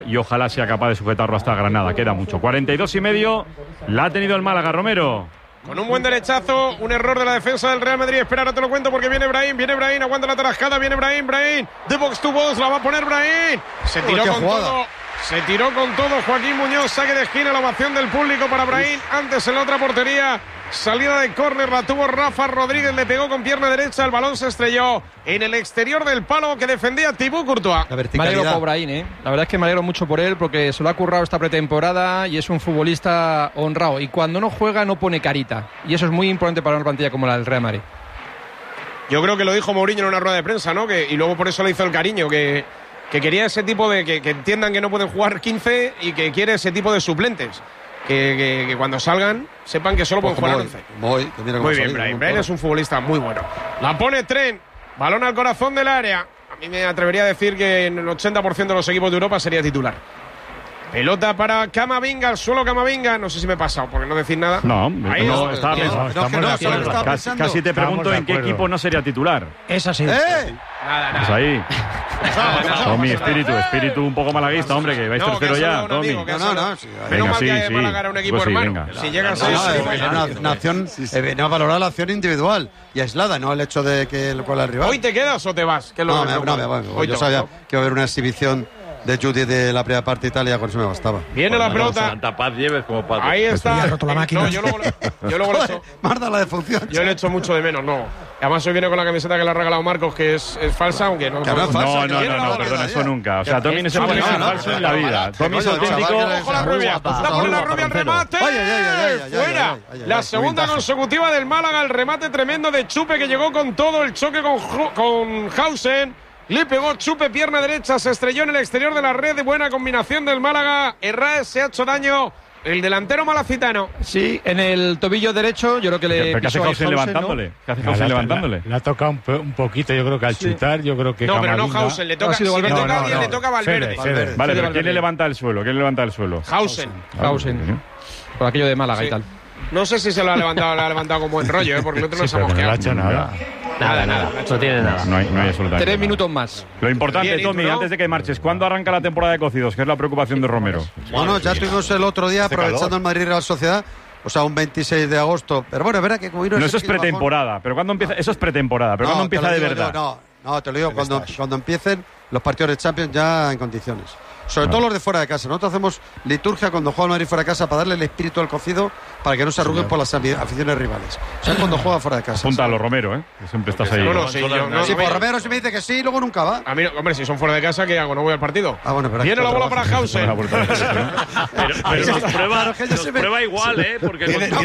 y ojalá sea capaz de sujetarlo hasta Granada. Queda mucho. 42,5. La ha tenido el Málaga, Romero. Con un buen derechazo, un error de la defensa del Real Madrid. Espera, ahora te lo cuento porque viene Brahim, aguanta la tarascada, viene Brahim, de box to box, la va a poner Brahim. Se tiró con todo Joaquín Muñoz, saque de esquina, la ovación del público para Brahim. Antes en la otra portería, salida de córner, la tuvo Rafa Rodríguez, le pegó con pierna derecha, el balón se estrelló en el exterior del palo que defendía Thibaut Courtois. Me alegro por Brahim, La verdad es que me alegro mucho por él porque se lo ha currado esta pretemporada y es un futbolista honrado. Y cuando no juega no pone carita. Y eso es muy importante para una plantilla como la del Real Madrid. Yo creo que lo dijo Mourinho en una rueda de prensa, ¿no? Y luego por eso le hizo el cariño, que quería ese tipo de... Que entiendan que no pueden jugar 15 y que quiere ese tipo de suplentes. Que cuando salgan sepan que solo pueden jugar 11. Muy bien, Brahim es un futbolista muy bueno. La pone Trent, balón al corazón del área. A mí me atrevería a decir que en el 80% de los equipos de Europa sería titular. Pelota para Camavinga, al suelo Camavinga. No sé si me he pasado, porque no decir nada. Casi te pregunto en qué equipo no sería titular. Es así. Nada. Pues ahí. Tommy, espíritu un poco malaguista, hombre, que vais tercero ya, Tommy. Menos mal que Málaga era un equipo hermano. Si llegas a una acción, no valorar la acción individual y aislada, no el hecho de que el cual el rival. ¿Hoy te quedas o te vas? No, me voy. Yo sabía que iba a haber una exhibición de Judy de la primera parte Italia, con eso me bastaba. Viene la pelota. Santa Paz lleves como padre. Ahí está. roto la máquina. No, yo luego lo he hecho. Marta la defunción. Yo le he hecho mucho de menos, no. Además hoy viene con la camiseta que le ha regalado Marcos, que es falsa, aunque no. No, perdón, eso nunca. O sea, Tommy no se pone falso en la vida. Tommy es auténtico. Ojo la rubia. La pone la rubia al remate. Fuera. La segunda consecutiva del Málaga, el remate tremendo de Chupe que llegó con todo el choque con Hausen. Le pegó Chupe, pierna derecha, se estrelló en el exterior de la red. De buena combinación del Málaga. Herrera se ha hecho daño el delantero malacitano. Sí, en el tobillo derecho, yo creo que le ¿Qué hace Hausen levantándole? ¿Qué hace Hausen levantándole? Le ha tocado un poquito, yo creo que al chutar, yo creo que no, pero no Hausen, le toca, si le toca a alguien, le toca a Valverde. Vale, pero ¿quién le levanta el suelo? Hausen. Por aquello de Málaga y tal. No sé si se lo ha levantado con buen rollo, porque el otro no se ha mosqueado. No ha hecho nada. Nada. No tiene nada. No hay absolutamente 3 minutos más. Lo importante, Bien, Tommy, antes de que marches, ¿cuándo arranca la temporada de cocidos? Que es la preocupación de Romero. Bueno, ya tuvimos el otro día, aprovechando el Madrid Real Sociedad, o sea, un 26 de agosto. Pero bueno, es verdad que como no, eso es pretemporada. Pero ¿cuándo empieza? Eso es pretemporada. Pero ¿cuándo empieza de verdad? No, te lo digo, cuando empiecen los partidos de Champions ya en condiciones. Sobre todo los de fuera de casa. Nosotros hacemos liturgia cuando juega el Madrid fuera de casa para darle el espíritu al cocido para que no se arruguen por las aficiones rivales. O sea, cuando juega fuera de casa. Apúntalo, Romero, que siempre estás ahí. Sí, por Romero si me dice que sí, luego nunca va. A mí, hombre, si son fuera de casa, ¿qué hago? ¿No voy al partido? Pero viene la bola para Hausen. Pero nos prueba igual, porque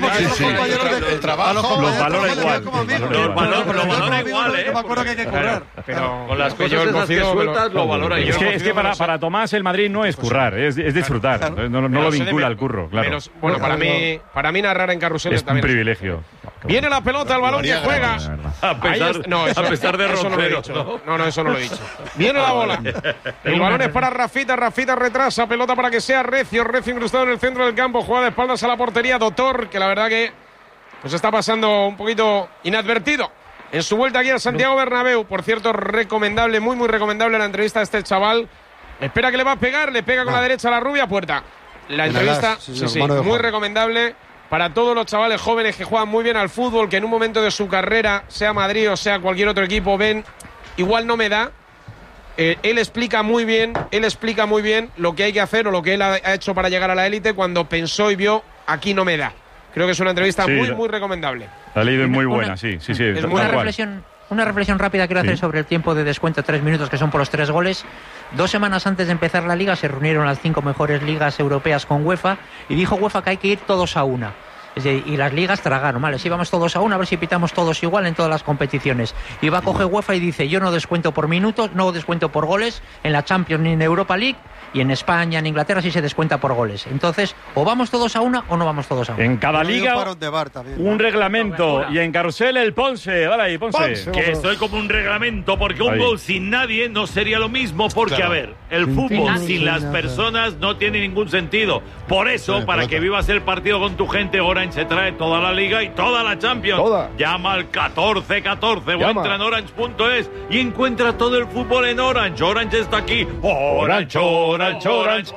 el trabajo los valora igual. Los valora igual, No me acuerdo que hay que currar. Pero con las cosas que sueltas lo valora igual. Es que para Tomás el Madrid no es currar, es disfrutar. No lo vincula al curro, claro. Bueno, para mí narrar en carrusel es un privilegio. Viene la pelota, el balón que juega. A pesar de Roncero. No, eso no lo he dicho. Viene la bola. El balón es para Rafita retrasa, pelota para que sea Recio incrustado en el centro del campo, juega de espaldas a la portería, Doctor, que la verdad que pues está pasando un poquito inadvertido en su vuelta aquí a Santiago Bernabéu. Por cierto, recomendable, muy recomendable la entrevista de este chaval. Espera que le va a pegar, le pega con la derecha a la rubia, puerta. La entrevista, muy recomendable para todos los chavales jóvenes que juegan muy bien al fútbol, que en un momento de su carrera, sea Madrid o sea cualquier otro equipo, ven, igual no me da. Él explica muy bien lo que hay que hacer o lo que él ha hecho para llegar a la élite cuando pensó y vio, aquí no me da. Creo que es una entrevista muy recomendable. La ley es muy buena, sí. Es una reflexión rápida quiero hacer sobre el tiempo de descuento, 3 minutos, que son por los 3 goles. 2 semanas antes de empezar la liga se reunieron las 5 mejores ligas europeas con UEFA y dijo UEFA que hay que ir todos a una. Y las ligas tragaron, vale, si vamos todos a una, a ver si pitamos todos igual en todas las competiciones. Y va a coger UEFA y dice, yo no descuento por minutos, no descuento por goles en la Champions ni en Europa League, y en España, en Inglaterra sí se descuenta por goles. Entonces, o vamos todos a una o no vamos todos a una. En cada liga un reglamento, y en carrusel el Ponce. Dale ahí, Ponce. Que estoy como un reglamento, porque un gol sin nadie no sería lo mismo, porque a ver, el fútbol sin las personas no tiene ningún sentido. Por eso, para que vivas el partido con tu gente, Orange Orange se trae toda la Liga y toda la Champions. Toda. Llama al 1414 o Llama. entra en orange.es y encuentra todo el fútbol en Orange. Orange está aquí. Orange, Orange, Orange.